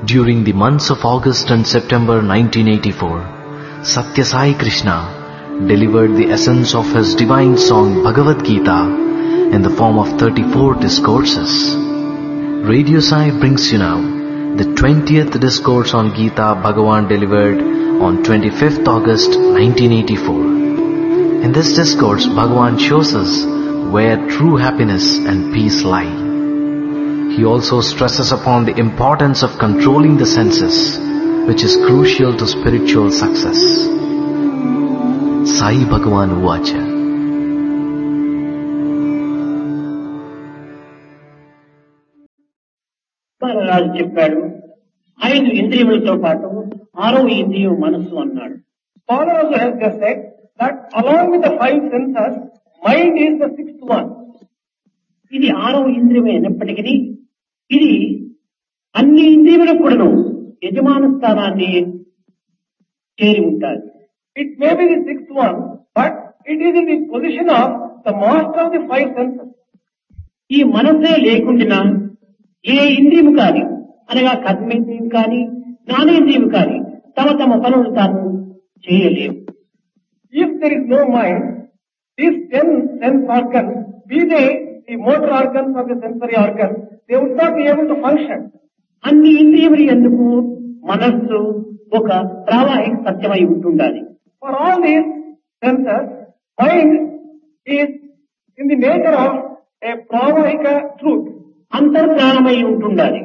During the months of August and September 1984, Satya Sai Krishna delivered the essence of his divine song Bhagavad Gita in the form of 34 discourses. Radio Sai brings you now the 20th discourse on Gita Bhagavan delivered on 25th August 1984. In this discourse, Bhagavan shows us where true happiness and peace lie. He also stresses upon the importance of controlling the senses, which is crucial to spiritual success. Sai Bhagavan Uvacha. రాజు చెప్పాడు, 5 ఇంద్రియములతో పాటు 6వ ఇంద్రియం మనస్సు అన్నాడు. Father also has just said that along with the 5 senses, mind is the 6th one. ఇది 6వ ఇంద్రియం అయినప్పటికీ ఇది అన్ని ఇంద్రియములకు కూడాను యజమాన స్థానాన్ని చేరి ఉంటారు. It may be the 6th one, but it is in the position of the master of the 5 senses. ఈ మనసే లేకుండా ఏ ఇంద్రియము కాని అనగా కర్మేంద్రియం కాని జ్ఞానేంద్రియం కాని తమ తమ పనులు తాము చేయలేవు. If there is no mind, these 10 sense organs, be they the motor organs or the sensory organs, they would not be able to function. అన్ని ఇంద్రియములు ఎందుకు మనస్సు ఒక ప్రావాహిక సత్యమై ఉంటుండాలి. For all these senses, mind is in the nature of a pravahika truth. అంతర్జ్ఞానమై ఉంటుండాలి.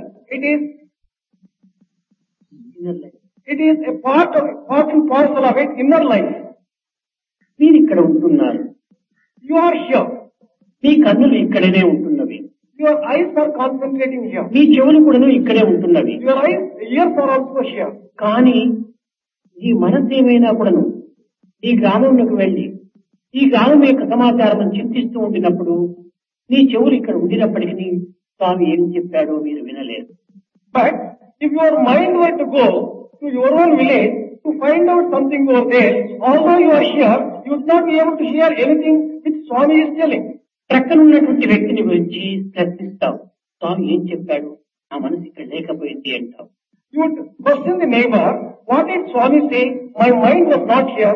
It is a part and parcel of its inner life. మీరు ఇక్కడ ఉంటున్నారు. You are here. మీ కన్నులు ఇక్కడనే ఉంటున్నవి. Your eyes are concentrating here. మీ చెవులు కూడా ఇక్కడే ఉంటున్నవి. Your ears are also here. కానీ ఈ మనసు ఏమైనా కూడాను ఈ గ్రామంలోకి వెళ్లి ఈ గ్రామం యొక్క సమాచారం చింతిస్తూ ఉండినప్పుడు నీ చెవులు ఇక్కడ ఉండినప్పటికీ స్వామి ఏం చెప్పాడో మీరు వినలేదు. But if your mind were to go to your own village to find out something over there, although you are here, you would not be able to hear anything which Swami is telling. ప్రక్కనున్నటువంటి వ్యక్తిని గురించి ప్రశ్నిస్తావు, స్వామి ఏం చెప్పాడు, నా మనసు ఇక్కడ లేకపోయింది అంటావు. You would question the neighbor, what did Swami say? My mind was not here.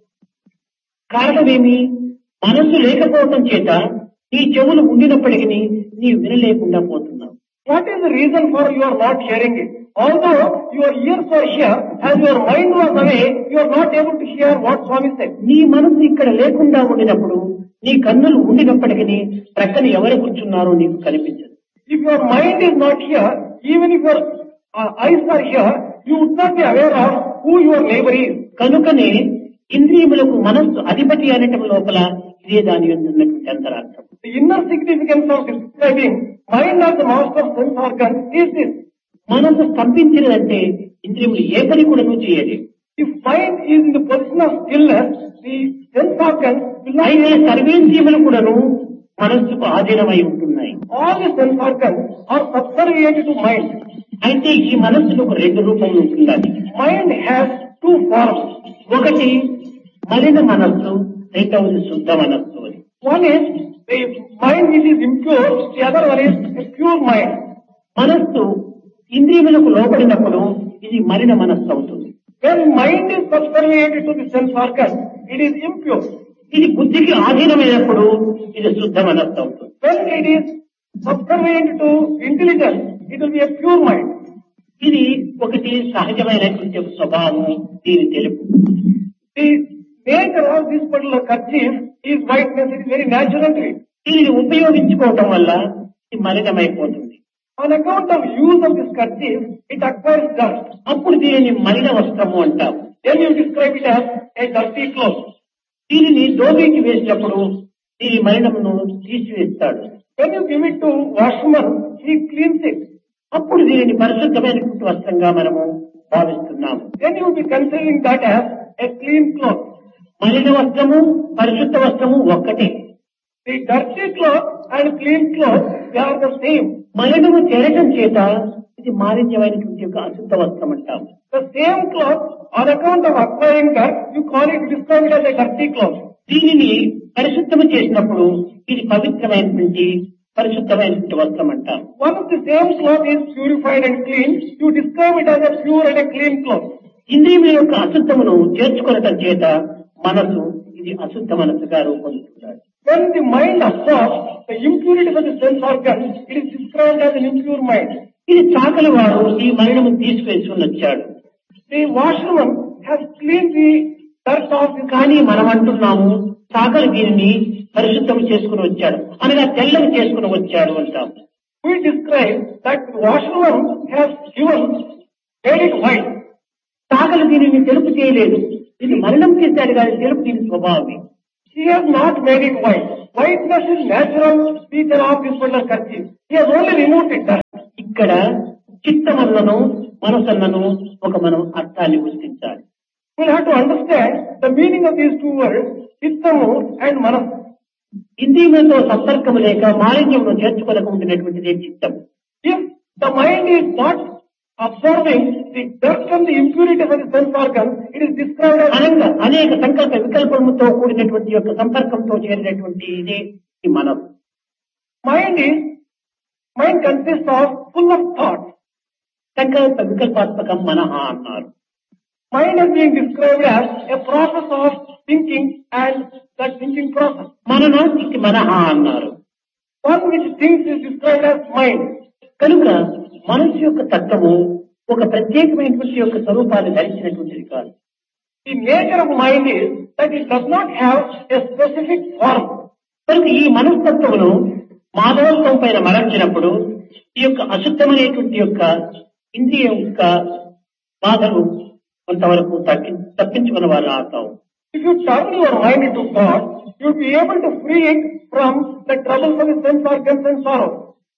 కారణమేమి? మనస్సు లేకపోవటం చేత నీ చెవులు ఉండినప్పటికీ నీవు వినలేకుండా పోతున్నావు. What is the reason for you are not hearing it? Although your ears are here, as your mind was away, you are not able to hear what Swami said. నీ మనసు ఇక్కడ లేకుండా ఉండినప్పుడు నీ కన్నులు ఉండినప్పటికీ ప్రక్కన ఎవరు కూర్చున్నారో నీకు కనిపించదు. If your mind is not here, even if your eyes are here, you would not be aware of who your neighbor is. కనుకనే ఇంద్రియములకు మనస్సు అధిపతి అనటం లోపల ఇదే దాని ఉన్నటువంటి అంతరార్థం. The inner significance of describing mind as the master of sense organ is this. మనసు స్తంభించినదంటే ఇంద్రియములు ఏ పని కూడా చేయలేదు. If mind is in the position of stillness, the sense organs will not. అయితే సర్వేంద్రియములు కూడాను మనస్సుకు ఆధీనమై ఉంటున్నాయి. All the sense organs are subservient to mind. అయితే ఈ మనస్సుకు 2 రూపములు ఉంటున్నాయి. Mind has 2 forms. ఒకటి మలిన మనస్సు, రెండవది శుద్ధ మనస్సు అని. One is the mind which is impure, the other one is a pure mind. మనస్సు ఇంద్రియములకు లోబడినప్పుడు ఇది మలిన మనస్సు అవుతుంది. When mind is subservient to the sense organ, it is impure. ఇది బుద్ధికి ఆధీనమైనప్పుడు ఇది శుద్ధ మనస్సు అవుతుంది. When it is subservient to intelligence, it will be a pure mind. ఇది ఒకటి సహజమైనటువంటి స్వభావం, దీని తెలుపు. The nature of this particular kerchief is whiteness. It is very natural to it. దీనిని ఉపయోగించుకోవటం వల్ల ఇది మలినమైపోతుంది. On account of use of this kerchief, it acquires dust. అప్పుడు దీనిని మలిన వస్త్రము అంటాం. Then you describe it as a dirty cloth. దీనిని దోబికి వేసినప్పుడు దీని మలినమును తీసివేస్తాడు. When you give it to washman, he cleans it. అప్పుడు దీనిని పరిశుద్ధమైనటువంటి వస్త్రంగా మనము భావిస్తున్నాము. Then you will be considering that as a clean cloth. మలిన వస్త్రము పరిశుద్ధ వస్త్రము ఒక్కటే. The dirty cloth and clean cloth, they are the same. మలినము చేరటం చేత ఇది మాలిన్యమైనటువంటి ఒక అశుద్ధ వస్త్రం అంటాము. The same cloth, on account of acquiring dirt, you describe it as a dirty cloth. దీనిని పరిశుద్ధము చేసినప్పుడు ఇది పవిత్రమైనటువంటి పరిశుద్ధమైనటువంటి వస్త్రం అంటారు. One of the same cloth is purified and clean. You describe it as a pure and a clean cloth. ఇంద్రియముల యొక్క అశుద్ధమును చేర్చుకొనటం చేత మనసు ఇది అశుద్ధ మనసుగా రూపొందుతుంది. When the mind absorbs the impurities of the sense organs, it is described as an impure mind. ఇది చాకలి వాడు ఈ మలినము తీసుకువెచ్చుకుని వచ్చాడు. The washerman has cleaned the dirt off his కానీ మనం అంటున్నాము చాకలి దీనిని పరిశుద్ధం చేసుకుని వచ్చాడు అనగా తెల్లని చేసుకుని వచ్చాడు అంటాం. We describe that the washerman has made it white. చాకలి దీనిని తెలుపు చేయలేదు, ఇది మలినం చేశాడు కానీ తెలుపు దీని స్వభావం. He has not made it white. Whiteness is natural feature of this particular kerchief. He has only removed it. ఇక్కడ చిత్తమన్నను మనసన్నను ఒక మనం అర్థాన్ని గుర్తించాలి. We'll have to understand the meaning of these two words, chittamu and manas. ఇంద్రియములతో సంపర్కము లేక మాలిన్యమును చేర్చుకోలేకుంటున్నటువంటిదే చిత్తము. If the mind is not absorbing the dirt and the impurities of the sense organs, it is described as అనంగా అనేక సంకల్ప వికల్పములతో కూడినటువంటి యొక్క సంపర్కంతో చేరినటువంటి ఇదే ఈ మనసు. Mind consists of full of thoughts. సంకల్ప వికల్పాత్మకం మనః అన్నారు. Mind is being described as a process of thinking and that thinking process. మననానికి మనః అన్నారు. One which thinks is described as mind. కనుక మనసు యొక్క తత్వము ఒక ప్రత్యేకమైనటువంటి యొక్క స్వరూపాన్ని ధరించినటువంటిది కాదు. The nature of mind is that it does not have a specific form. కనుక ఈ మనస్తత్వమును మాధవత్వం పైన మరల్చినప్పుడు ఈ యొక్క అశుద్ధమైనటువంటి యొక్క ఇంద్రియం యొక్క బాధలు కొంతవరకు తప్పించుకున్న వారు అవుతాం. If you turn your mind into God, you will be able to free it from the troubles of the sense organs and sorrow.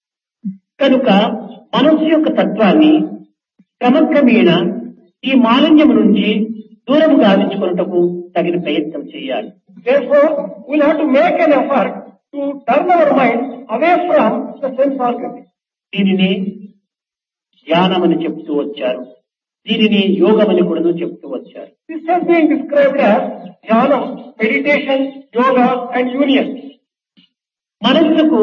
కనుక మనస్సు యొక్క తత్వాన్ని క్రమక్రమేణ ఈ మాలిన్యము నుంచి దూరము గావించుకున్నటకు తగిన ప్రయత్నం చేయాలి. Therefore, we will have to make an effort to turn our mind away from the sense organs. దీనిని ధ్యానమని చెప్తూ వచ్చారు, దీనిని యోగమని కూడా చెప్తూ వచ్చారు. This has been described as dhyana, meditation, yoga and union. మనస్సుకు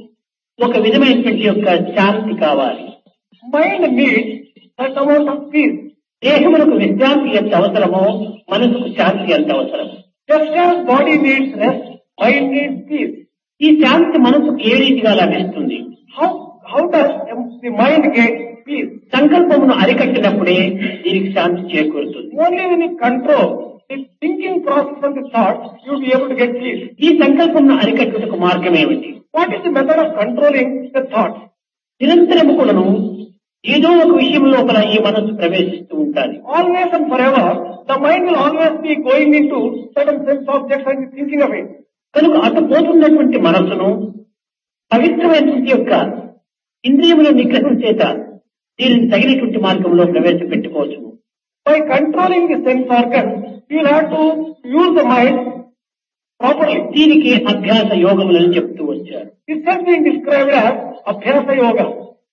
ఒక విధమైనటువంటి యొక్క శాంతి కావాలి. Mind needs that amount of peace. దేహములకు విశ్రాంతి ఎంత అవసరమో మనసుకు శాంతి ఎంత అవసరమో. Just as body needs rest, mind needs peace. ఈ శాంతి మనసుకు ఏ రీతిగా లభిస్తుంది? How does the mind get peace? సంకల్పమును అరికట్టినప్పుడే దీనికి శాంతి చేకూరుతుంది. Only when you control the thinking process of the thoughts, you will be able to get peace. ఈ సంకల్పమును అరికట్టుటకు మార్గం ఏమిటి? What is the method of controlling the thoughts? నిరంతరము కూడాను ఏదో ఒక విషయం లోపల ఈ మనస్సు ప్రవేశిస్తూ ఉంటారు. Always and forever, the mind will always be going into certain sense objects and thinking of it. కనుక అటు పోతున్నటువంటి మనస్సును పవిత్రమైనటువంటి యొక్క ఇంద్రియముల నిగ్రహం చేత దీనిని తగినటువంటి మార్గంలో ప్రవేశపెట్టుకోవచ్చు. By controlling the sense organs, you will have to use the mind properly. దీనికి అభ్యాస యోగములను చెప్తూ వచ్చారు. This has been described as Abhyasa Yoga.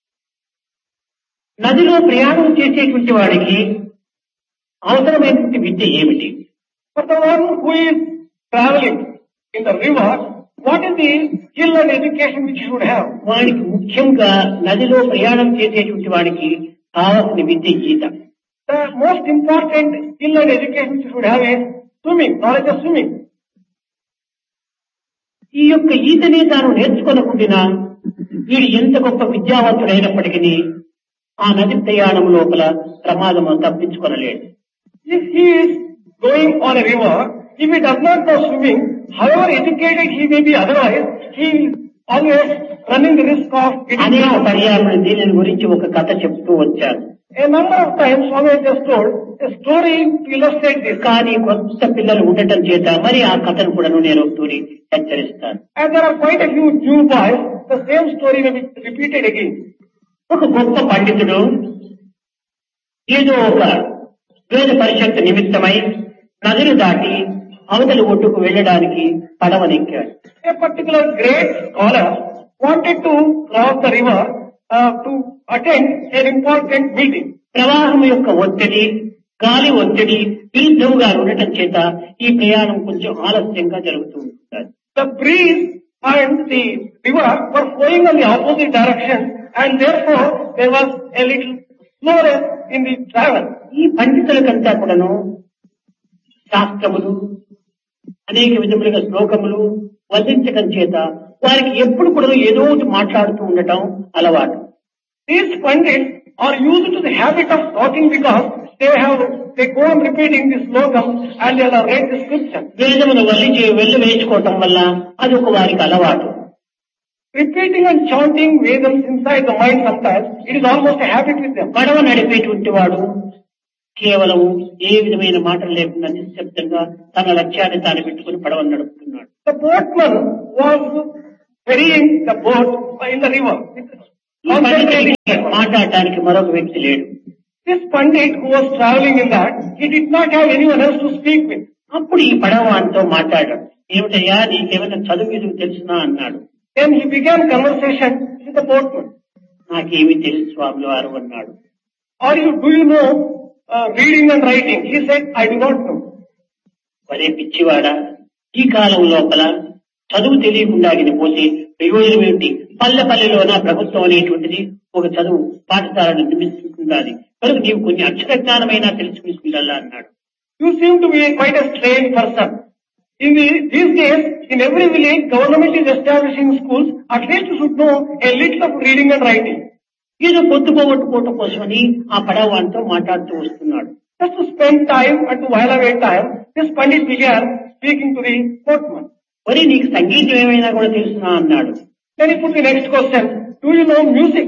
నదిలో ప్రయాణం చేసేటువంటి వాడికి అవసరమైనటువంటి విద్య ఏమిటి? For the one who is traveling in the river, what is the skill and education which he should have? వాడికి ముఖ్యంగా నదిలో ప్రయాణం చేసేటువంటి వాడికి కావాల్సిన విద్య ఈత. The most important skill and education which he should have is swimming, knowledge of swimming. ఈ యొక్క ఈతనే తాను నేర్చుకోనకుండినా వీడు ఎంత గొప్ప విద్యావంతుడైనప్పటికీ ఆ నది ప్రయాణం లోపల ప్రమాదము తప్పించుకొనలేడు. If he is going on a river, if he does not know swimming, however educated he may be otherwise, he is always running the risk of getting అనేక drowned. పర్యాలు దీని గురించి ఒక కథ చెప్తూ వచ్చారు. A number of times Swami has just told a story to illustrate this. కానీ కొత్త పిల్లలు ఉండటం చేత మరి ఆ కథను కూడా నేను తూరి హెచ్చరిస్తాను. And there are quite a few new boys, the same story may be repeated again. ఒక గొప్ప పండితుడు ఏదో ఒక వేద పరిషత్ నిమిత్తమై నదిని దాటి అవతలి ఒడ్డుకు వెళ్ళడానికి పడవనెక్కాడు. A particular great scholar wanted to cross the river to attend an important meeting. ప్రవాహం యొక్క ఒత్తిడి, గాలి ఒత్తిడి విరుద్ధంగా ఉండటం చేత ఈ ప్రయాణం కొంచెం ఆలస్యంగా జరుగుతూ ఉంటుంది. The breeze and the river were flowing in the opposite direction, and therefore there was a little slowness in the travel. ఈ పండితులకంతా కూడాను శాస్త్రములు అనేక విధములుగా శ్లోకములు వర్ణించడం చేత వారికి ఎప్పుడు కూడా ఏదో ఒకటి మాట్లాడుతూ ఉండటం అలవాటు. These pandits are used to the habit of talking because they go on repeating the slogam and they have read the scripture. వేదమును వెళ్ళి వేయించుకోవటం వల్ల అది ఒక వారికి అలవాటు. Repeating and chanting Vedams inside the mind sometimes, it is almost a habit with them. పడవ నడిపేటువంటి వాడు కేవలం ఏ విధమైన మాటలు లేకుండా నిశ్శబ్దంగా తన లక్ష్యాన్ని తాను పెట్టుకుని పడవను నడుపుతున్నాడు. The boatman was ferrying the boat in the river. మాట్లాడటానికి మరొక వ్యక్తి లేడు. This pandit who was traveling in that, he did not have anyone else to speak with. అప్పుడు ఈ పడవ అంతా మాట్లాడాడు. ఏమిటయ్యా నీకేమైనా చదువు తెలుసునా అన్నాడు. Then he began conversation with the boatman. నాకేమీ తెలుసు స్వామి వారు అన్నాడు. Do you know reading and writing? He said, I do not know. వరే పిచ్చివాడా, ఈ కాలం లోపల చదువు తెలియకుండా పోతే ప్రయోజనం ఏమిటి? పల్లెలోన ప్రభుత్వం అనేటువంటిది ఒక చదువు పాఠశాలను నిర్మిస్తుండాలి. కనుక నీవు కొన్ని అక్షర జ్ఞానమైనా తెలుసుకుంటుండాలా అన్నాడు. You seem to be quite a strange person. These days, in every village, government is establishing schools. At least you should know a little of reading and writing. ఏదో పొద్దుపోగొట్టుకోవటం కోసమని ఆ పడవతో మాట్లాడుతూ వస్తున్నాడు. Just to spend time and to while away time, this pandit began speaking to the boatman. మరి నీకు సంగీతం ఏమైనా కూడా తెలుసునా అన్నాడు. Then he put the next question, do you know music?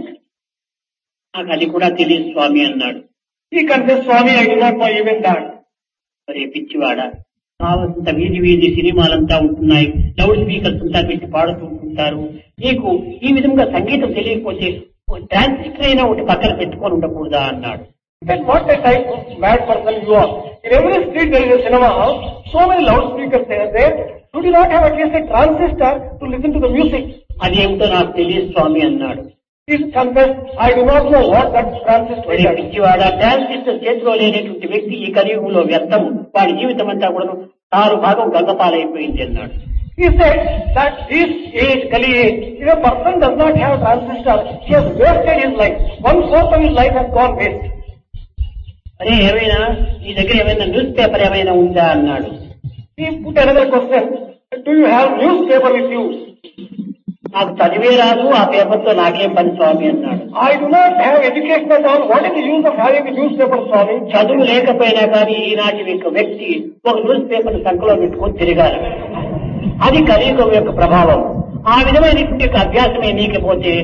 నాకు అది కూడా తెలియదు స్వామి అన్నాడు. He confessed, Swami, I do not know even that. మరి పిచ్చివాడా, కావలసిన వీధి సినిమాలంతా ఉంటున్నాయి, లౌడ్ స్పీకర్స్ అంతా పెట్టి పాడుతూ ఉంటుంటారు. నీకు ఈ విధంగా సంగీతం తెలియకపోతే ట్రాన్సిస్టర్ అయినా ఒకటి పక్కన పెట్టుకొని ఉండకూడదా అన్నాడు. Then what a type of mad person you are. In every street there is a cinema house, so many loudspeakers are there. Should you not have at least a transistor to listen to the music? అదేమిటో నాకు తెలియదు స్వామి అన్నాడు. He confessed, I do not know what that transistor is. పిచ్చివాడా, transistor చేతిలో లేనటువంటి వ్యక్తి ఈ కలియుగంలో వ్యర్థము, వాడి జీవితం అంతా కూడా 6 భాగం గంగపాలైపోయింది అన్నాడు. He said that this age, Kali age, if a person does not have transistor, he has wasted his life. 1/4 of his life has gone waste. అరే ఏమైనా నీ దగ్గర ఏమైనా న్యూస్ పేపర్ ఏమైనా ఉందా అన్నాడు. He put another question, do you have newspaper with you? నాకు చదివే రాదు, ఆ పేపర్తో నాకేం పని స్వామి అన్నాడు. I do not have education at all. What is the use of having a newspaper, Swami? చదువు లేకపోయినా కానీ ఈనాటి వ్యక్తి ఒక న్యూస్ పేపర్ సంఖ్యలో పెట్టుకొని తిరగాలి. అది కలియుగం యొక్క ప్రభావం. ఆ విధమైనటువంటి అభ్యాసమే లేకపోతే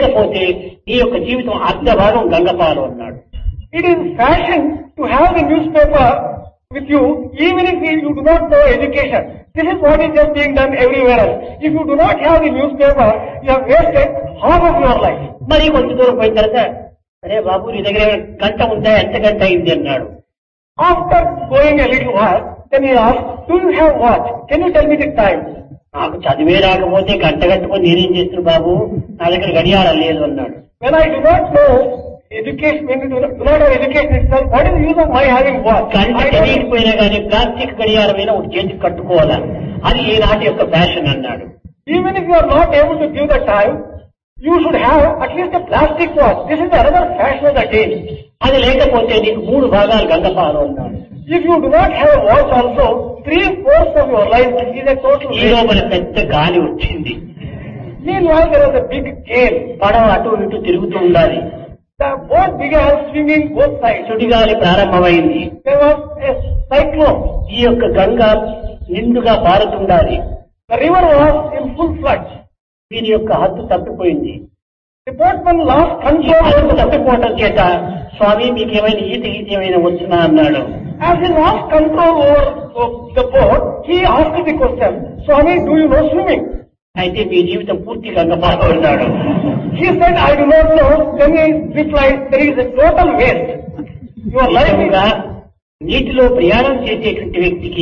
నీ యొక్క జీవితం అర్ధభాగం గంగపాలు అన్నాడు. It is fashion to have the newspaper with you even if you do not know education. This is what is just being done everywhere else. If you do not have the newspaper, you have wasted half of your life. మరి కొంచెం దూరం పోయిన తర్వాత, అరే బాబు నీ దగ్గర గంట ఉందా, ఎంత గంట అయింది అన్నాడు. After going a little while, then he asked, do you have watch? Can you tell me the time? నాకు చదివే రాకపోతే గంట కట్టుకొని నేనేం చేస్తున్నా బాబు, నా దగ్గర గడియారం లేదు అన్నాడు. When I do not know education, when you do not have education itself, what is the use of my having watch? గంట తెలియకపోయినా కానీ ప్లాస్టిక్ గడియారమైనా ఒకటి చేతికి కట్టుకోవాలా, అది ఈనాటి యొక్క ఫ్యాషన్ అన్నాడు. Even if you are not able to give the time, you should have at least a plastic watch. This is another fashion of the day. అది లేకపోతే నీకు 3 భాగాలు గంగపాలు అన్నాడు. If you do not have a watch also, 3/4 of your life is a total waste. ఈలో మన పెద్ద గాలి వచ్చింది. Meanwhile, there was a big gale. పడవ అటు ఇటు తిరుగుతూ ఉండాలి. The boat began swimming both sides. సుడిగాలి ప్రారంభమైంది. There was a cyclone. ఈ యొక్క గంగ నిండుగా పారుతుండాలి. The river was in full flood. దీని యొక్క హద్దు తప్పిపోయింది. The boatman lost control. హద్దు తప్పిపోవటం చేత, స్వామి మీకేమైనా ఈత ఏమైనా వచ్చునా అన్నాడు. As he lost control over the boat, he asked the question, Swami, do you know swimming? అయితే మీ జీవితం పూర్తి గంగపాలు అన్నాడు. He said, I do not know. Then he replied, there is a total waste. Your life is... నీటిలో ప్రయాణం చేసేటువంటి వ్యక్తికి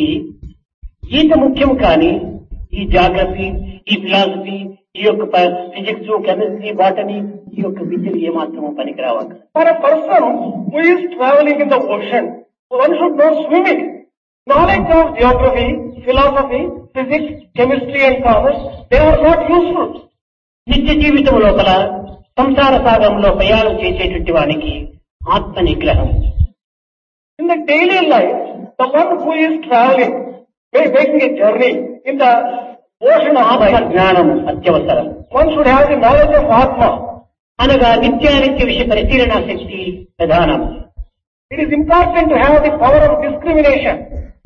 ఈత ముఖ్యం, కానీ ఈ జాగ్రఫీ, ఈ ఫిలాసఫీ, ఈ యొక్క ఫిజిక్స్, కెమిస్ట్రీ, బాటనీ, ఈ యొక్క విద్యలు ఏమాత్రమో పనికిరావాలి. For a person who is traveling in the ocean, one should know swimming. Knowledge of geography, philosophy, physics, chemistry and commerce, They are not useful. నిత్య జీవితం లోపల సంసార సాగంలో ప్రయాణం చేసేటువంటి వానికి ఆత్మ నిగ్రహం. In the daily life, the one who is traveling, making a journey in the ocean of ఆత్మ life, జ్ఞానం అత్యవసరం. one should have the knowledge of Atma. అనగా నిత్యానిత్య విషయ పరిశీలన శక్తి ప్రధానం. It is important to have the power of discrimination.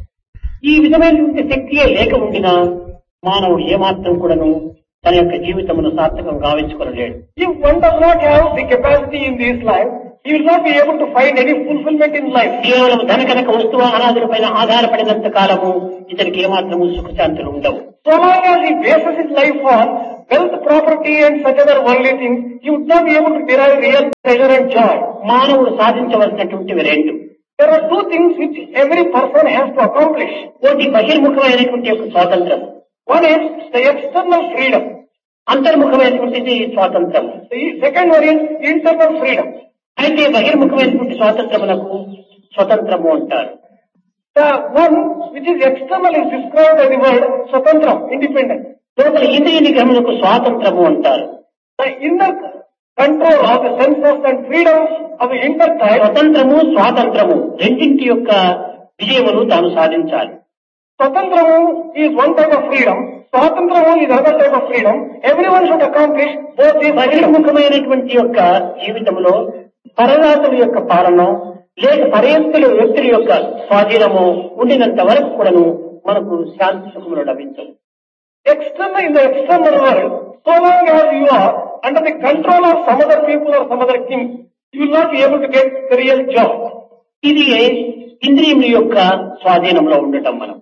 ఈ విధమైనటువంటి శక్తియే లేక ఉండినా మానవుడు ఏమాత్రం కూడాను తన యొక్క జీవితమును సార్థకం గావించుకోలేడు. If one does not have the capacity in this life, he will not be able to find any fulfillment in life. కేవలం ధనకనక వస్తువు అనాదులపైన ఆధారపడినంత కాలము ఇతనికి ఏమాత్రము సుఖశాంతులు ఉండవు. So long as he bases his life on wealth, property and such other worldly things, he would not be able to derive real pleasure and joy. మానవుడు సాధించవలసినటువంటివి రెండు. There are two things which every person has to accomplish. ఒకటి బహిర్ముఖమైనటువంటి యొక్క స్వాతంత్రం, One is the external freedom. అంతర్ముఖమైనటువంటిది స్వాతంత్రం. The second one is internal freedom. అయితే బహిర్ముఖమైనటువంటి స్వాతంత్రములకు స్వతంత్రము అంటారు. The one which is external is described by the word Swatantram, independent. లోపల ఇంద్రియ నిగ్రహములకు స్వాతంత్రము అంటారు. The inner control of the senses and freedom of the inner type. స్వతంత్రము స్వాతంత్రము రెండింటి యొక్క విజయమును తాను సాధించాలి. Swatantramu is one type of freedom. Swatantramu is another type of freedom. Everyone should accomplish both these freedoms. బహిర్ముఖమైనటువంటి యొక్క జీవితంలో పరరాతుల యొక్క పాలన లేక పరయత్తుల వ్యక్తుల యొక్క స్వాధీనము ఉండినంత వరకు కూడాను మనకు శాంతి సుఖములు లభించవు. External in the external world, so long as you are under the control of some other people or some other king, you will not be able to get the real joy. ఇది ఇంద్రియముల యొక్క స్వాధీనంలో ఉండటం మనం.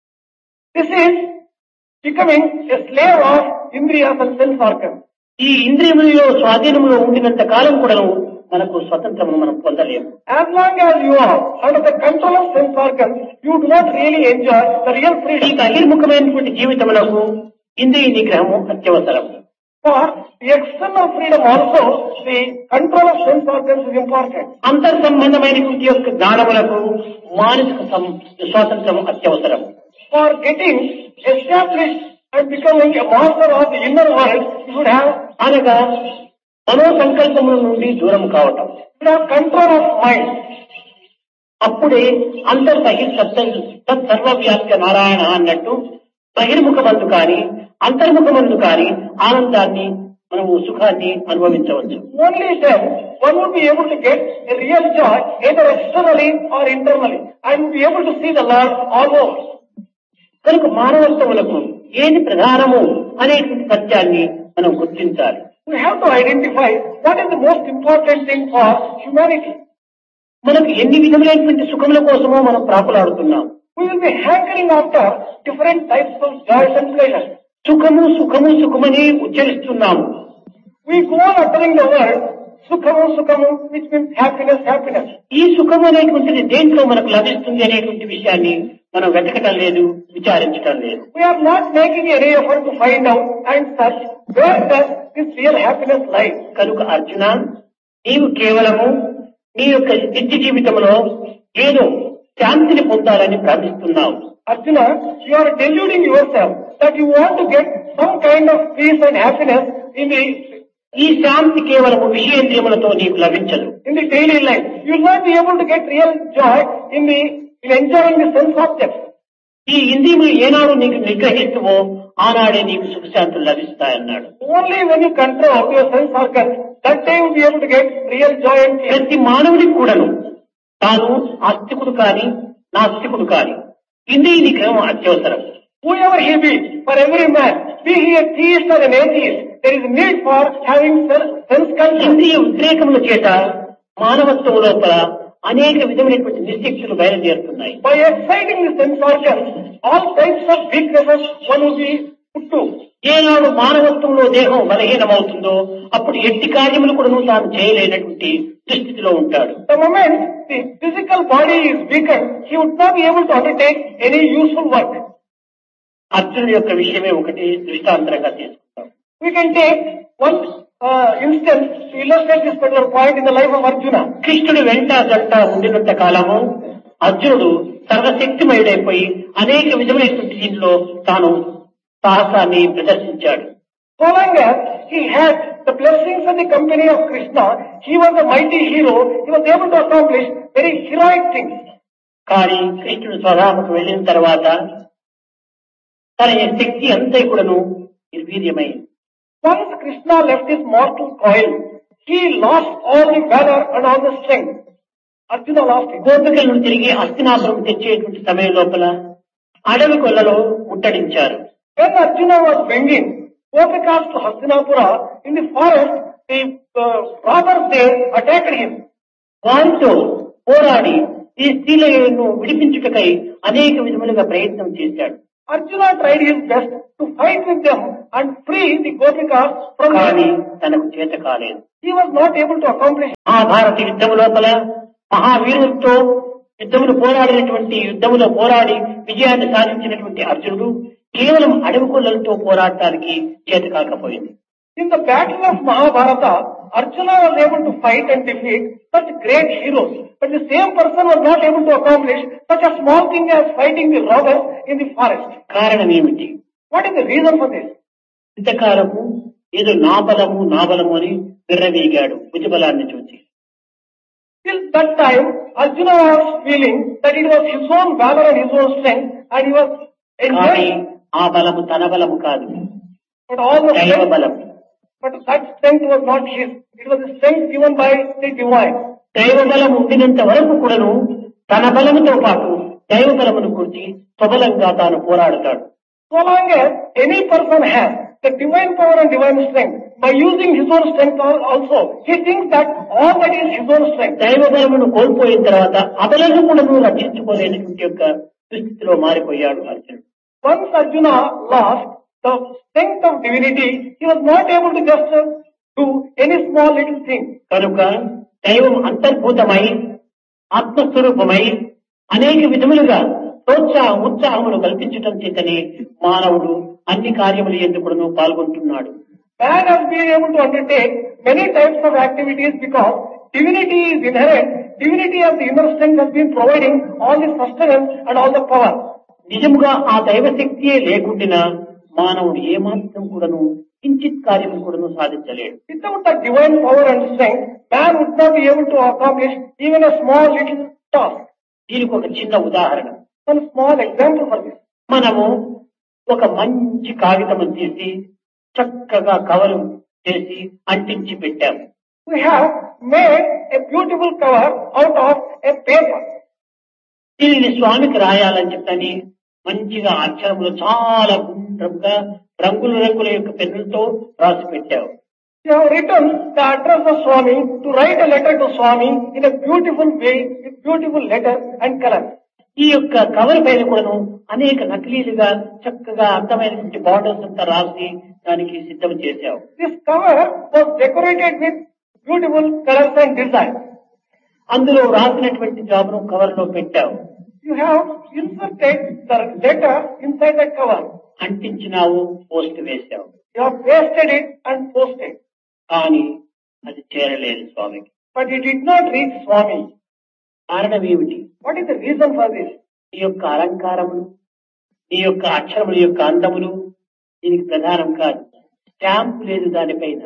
This is becoming a slave of Indriyas and sense organs. ఈ ఇంద్రియముల స్వాధీనంలో ఉండినంత కాలం కూడాను మనకు స్వతంత్రము మనం పొందలేము. As long as you are under the control of sense organs, you do not really enjoy the real ఈ freedom. బహిర్ముఖమైనటువంటి జీవితములకు ఇంద్రియ నిగ్రహము అత్యవసరం. For the external freedom also, the control of sense organs is important. అంతర్ సంబంధమైనటువంటి యొక్క జ్ఞానములకు మానసిక స్వాతంత్రము అత్యవసరం. For getting established and becoming a master of the inner world, you should have అనగా మనోసంకల్పముల నుండి దూరం కావటం. control of mind. అప్పుడే సర్వవ్యాప్త నారాయణ అన్నట్టు బహిర్ముఖమందు కాని అంతర్ముఖమందు కాని ఆనందాన్ని మనము సుఖాన్ని అనుభవించవచ్చు. Only then one would be able to get a real joy either externally or internally and be able to see the Lord all over. కనుక మానవత్వములకు ఏది ప్రధానము అనేటువంటి సత్యాన్ని మనం గుర్తించాలి. We have to identify what is the most important thing for humanity. మనకు ఎన్ని విధములైనటువంటి సుఖముల కోసమో మనం ప్రాకులాడుతున్నాం. We will be hankering after different types of joys and pleasures. సుఖము సుఖము సుఖమని ఉచ్చరిస్తున్నాము. We go on uttering the word Sukhamu Sukhamu, which means happiness, happiness. ఈ సుఖం అనేటువంటిది దేంట్లో మనకు లభిస్తుంది అనేటువంటి విషయాన్ని మనం వెతకటం లేదు, విచారించటం లేదు. We are not making any effort to find out and search where does this real happiness lie. కనుక అర్జున, నీవు కేవలము నీ యొక్క నిత్య జీవితంలో ఏదో శాంతిని పొందాలని ప్రార్థిస్తున్నావు. Arjuna, you are deluding yourself that you want to get some kind of peace and happiness in the శాంతి కేవలము విషయేంద్రియములతో నీకు లభించదు. in the daily life. You will not be able to get real joy in enjoying the sense objects. ఈ ఇంద్రియములు ఏనాడు నీకు నిగ్రహిస్తువో ఆనాడే నీకు సుఖశాంతులు లభిస్తాయన్నాడు. Only when you control your sense organs, that day you will be able to get real joy and peace. ప్రతి మానవుడికి కూడాను తాను ఆస్తికుడు కాని నాస్తికుడు కాని ఇంద్రియ నిగ్రహం అత్యవసరం. Whoever he be, for every man, be he a theist or an atheist, there is need for having sense control. ఇంద్రియ ఉద్రేకముల చేత మానవత్వం లోపల అనేక విధమైనటువంటి నిశ్శక్తులు బయలుదేరుతున్నాయి. By exciting the sense organs, all types of weaknesses one will be put to. ఏనాడు మానవత్వంలో దేహం బలహీనమవుతుందో అప్పుడు ఎట్టి కార్యములు కూడా తాను చేయలేనటువంటి దుస్థితిలో ఉంటాడు. The moment the physical body is weakened, he would not be able to undertake any useful work. అర్జునుడి యొక్క విషయమే ఒకటి దృష్టాంతరంగా తీసుకుంటాం. We can take one instance to illustrate this particular point in the life of Arjuna. కృష్ణుడు వెంట గంట ఉండినంత కాలము అర్జునుడు సర్వశక్తిమయుడైపోయి అనేక విధమైనటువంటి దీనిలో తాను సాహసాన్ని ప్రదర్శించాడు. So long as he had the blessings and the company of Krishna, he was a mighty hero. He was able to accomplish very heroic things. కానీ కృష్ణుడు స్వధామకు వెళ్ళిన తర్వాత తన శక్తి అంతా కూడాను నిర్వీర్యమైంది. Once Krishna left his mortal coil, he lost all the valor and all the strength. Arjuna lost it. గోపికలను తిరిగి హస్తినాపురం తెచ్చేటువంటి సమయం లోపల అడవి కొల్లలో ముట్టడించారు. When Arjuna was bringing Gopikas to Hastinapura, in the forest, the robbers there attacked him. వారితో పోరాడి ఈ స్త్రీలను విడిపించుటకై అనేక విధములుగా ప్రయత్నం చేశాడు. Arjuna tried his best to fight with them and free the Gopikas from కానీ them. తనకు చేత కాలేదు. He was not able to accomplish. Mahabharata యుద్ధము లోపల మహావీరులతో యుద్ధములో పోరాడి విజయాన్ని సాధించినటువంటి అర్జునుడు కేవలం అడవి కొల్లలతో పోరాడటానికి చేత కాకపోయింది. In the battle of Mahabharata, Arjuna was able to fight and defeat such great heroes, but the same person was not able to accomplish such a small thing as fighting the robbers in the forest. కారణం ఏమిటి? What is the reason for this? ఇంతకాలము ఏదో నా బలము అని విర్రవీగాడు భుజబలాన్ని చూసి. Till that time, Arjuna was feeling that it was his own valor and his own strength, and he was కానీ enjoying. ఆ బలము తన బలము కాదు, But all the దైవ strength, బలం. but that strength was not his. It was the strength given by the divine. దైవ బలం ఉండినంత వరకు కూడాను తన బలముతో పాటు దైవ బలమును కూర్చి స్వబలంగా తాను పోరాడతాడు. So long as any person has the divine power and divine strength, by using his own strength also, he thinks that all that is his own strength. దైవ బలమును కోల్పోయిన తర్వాత అబలను కూడాను రక్షించుకోలేనటువంటి యొక్క దుస్థితిలో మారిపోయాడు అర్జునుడు. Once Arjuna lost the strength of divinity, he was not able to just do any small little thing. కనుక దైవం అంతర్భూతమై ఆత్మస్వరూపమై అనేక విధములుగా ఉత్సాహమును కల్పించటం చేతనే మానవుడు అన్ని కార్యములు ఎందుకు పాల్గొంటున్నాడు. Man has been able to undertake many types of activities because divinity is inherent. Divinity of the inner strength has been providing all the sustenance and all the power. నిజముగా ఆ దైవ శక్తియే లేకుండినా మానవుడు ఏమాత్రం కూడాను కించిత్ కార్యము కూడాను సాధించలేడు. Without that divine power and strength, man would not be able to accomplish even a small little task. దీనికి ఒక చిన్న ఉదాహరణ. One small example for this. మనము ఒక మంచి కాగితం తీసి చక్కగా కవరు చేసి అంటించి పెట్టాము. We have made a beautiful cover out of a paper. దీనిని స్వామికి రాయాలని చెప్పని మంచిగా అక్షరములు చాలా గుండ్రంగా రంగుల యొక్క పెన్నులతో రాసి పెట్టావు. You have written the address of Swami to write a letter to Swami in a beautiful way with beautiful letter and color. ఈ యొక్క కవర్ పైన కూడాను అనేక నకిలీలుగా చక్కగా అందమైనటువంటి బార్డర్స్ అంతా రాసి దానికి సిద్ధం చేశావు. This cover was decorated with beautiful colors and designs. అందులో రాసినటువంటి జాబును కవర్ లో పెట్టావు. You have inserted the letter inside the cover. అంటించినావు, post వేశావు. You have pasted it and posted. కానీ అది చేరలేదు స్వామికి. But it did not reach Swami. కారణం ఏమిటి? What is the reason for this? నీ యొక్క అలంకారములు, నీ యొక్క అక్షరముల యొక్క అందములు దీనికి ప్రధానం కాదు. స్టాంప్ లేదు దానిపైన.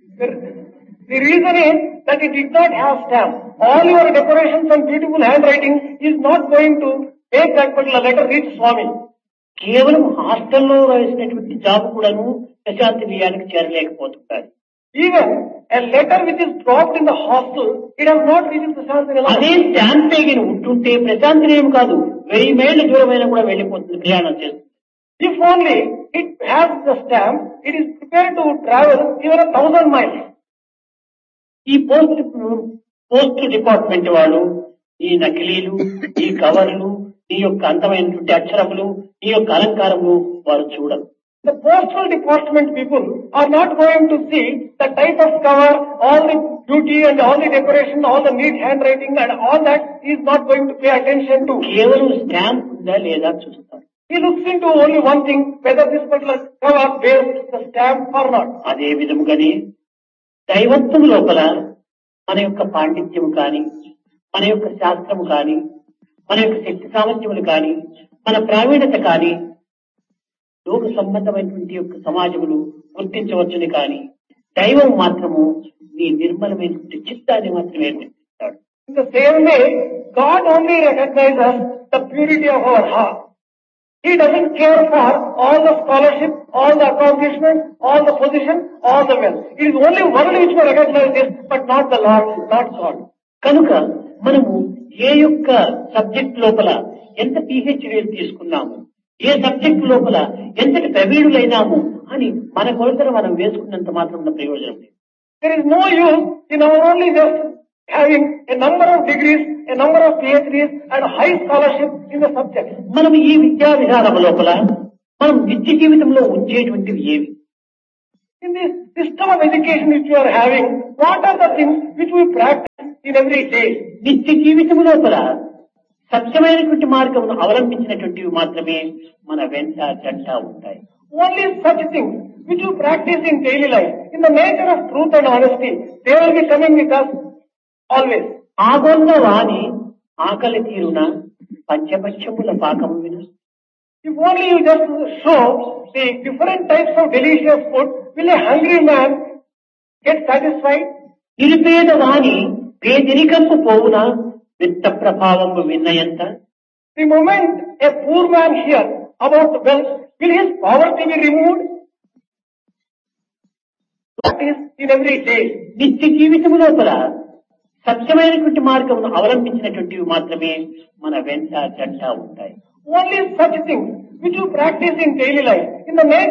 The reason is that it did not have stamp. All your decorations and beautiful handwriting is not going to make that particular letter reach Swami. కేవలం హాస్టల్లో రాసినటువంటి జాబ్ కూడాను Prashanti నిలయానికి చేరలేకపోతుంటారు. Even a letter which is dropped in the hostel, it has not reached the Prashanti Nilayam. అదే stamp పేగిన ఉంటుంటే ప్రశాంతి నిలయం కాదు 1000 మైళ్ళ దూరమైనా కూడా వెళ్ళిపోతుంది, ప్రయాణం చేస్తుంది. If only it has the stamp, it is prepared to travel even 1000 miles. ఈ పోస్ట్ డిపార్ట్మెంట్ వాళ్ళు ఈ నకిలీలు, ఈ కవర్లు, ఈ యొక్క అందమైనటువంటి అక్షరములు, ఈ యొక్క అలంకారములు వారు చూడరు. The postal department people are not going to see the type of cover, all the beauty and all the decoration, all the neat handwriting and all that is not going to pay attention to. కేవలం stamp ఉందా లేదా చూస్తారు. He looks into only one thing, whether this particular cover bears the stamp or not. అదే విధముగానే దైవత్వం లోపల మన యొక్క పాండిత్యము కానీ, మన యొక్క శాస్త్రము కానీ, మన యొక్క శక్తి సామర్థ్యములు కానీ, మన ప్రావీణ్యత కానీ లోక సంబంధమైనటువంటి యొక్క సమాజములు గుర్తించవచ్చుని కానీ దైవం మాత్రము నీ నిర్మలమైనటువంటి చిత్తాన్ని మాత్రమే గుర్తిస్తాడు. In the same way, God only recognizes the purity of our heart. He doesn't care for all the scholarship, all the accomplishment, all the position, all the wealth. It is only one which will recognize this, but not the Lord, not God. కనుక మనము ఏ యొక్క subject లోపల ఎంత PhDలు తీసుకున్నాము, ఏ subject లోపల ఎంతటి ప్రవీణులైనాము అని మన కొలతను మనం వేసుకున్నంత మాత్రం ఉన్న ప్రయోజనం లేదు. There is no use in our only just having a number of degrees, a number of PhDs and high scholarship in the subject. మనం ఈ విద్యా విధానం లోపల మనం నిత్య జీవితంలో ఉంచేటువంటివి ఏవి? In this system of education which you are having, what are the things which we practice in every day? నిత్య జీవితం లోపల సత్యమైనటువంటి మార్గమును అవలంబించినటువంటివి మాత్రమే మన వెంట జంట ఉంటాయి. Only such things which you practice in daily life, in the nature of truth and honesty, they will be coming with us always. ఆగొన్న వాణి ఆకలి తీరున పంచపక్షముల పాకము విన. If only you just show the different types of delicious food, will a hungry man get satisfied? నిరుపేద వాణి పేదరికంపు పోవున విత్త ప్రభావము విన్నయంత. The moment a poor man hears about wealth, will his poverty be removed? That is in every day. నిత్య జీవితం లోపల సత్యమైనటువంటి మార్గమును అవలంబించినటువంటివి మాత్రమే మన వెంట జంట ఉంటాయి. Only such things which you practice in daily life, in the nature